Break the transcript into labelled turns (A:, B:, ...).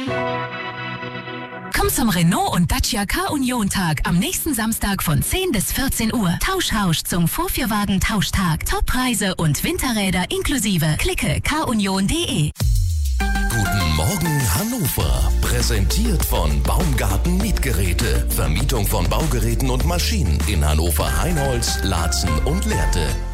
A: Komm zum Renault und Dacia K-Union-Tag am nächsten Samstag von 10 bis 14 Uhr. Tauschhausch zum Vorführwagen-Tauschtag. Toppreise und Winterräder inklusive. Klicke kunion.de.
B: Guten Morgen Hannover. Präsentiert von Baumgarten Mietgeräte. Vermietung von Baugeräten und Maschinen in Hannover, Heinholz, Laatzen und Lehrte.